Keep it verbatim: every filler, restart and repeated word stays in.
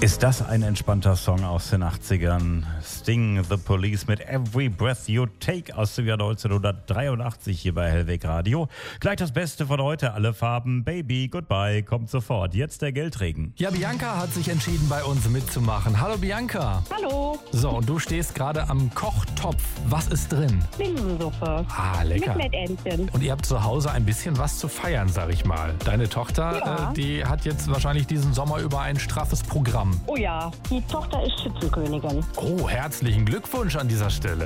Ist das ein entspannter Song aus den achtzigern? Sting, The Police mit Every Breath You Take aus dem Jahr neunzehnhundertdreiundachtzig hier bei Hellweg Radio. Gleich das Beste von heute, alle Farben, Baby, Goodbye, kommt sofort. Jetzt der Geldregen. Ja, Bianca hat sich entschieden, bei uns mitzumachen. Hallo Bianca. Hallo. So, und du stehst gerade am Kochtopf. Was ist drin? Linsensuppe. Ah, lecker. Mit Mettentchen. Und ihr habt zu Hause ein bisschen was zu feiern, sag ich mal. Deine Tochter, Ja. äh, die hat jetzt wahrscheinlich diesen Sommer über ein straffes Programm. Oh ja, die Tochter ist Schützenkönigin. Oh, herzlichen Glückwunsch an dieser Stelle.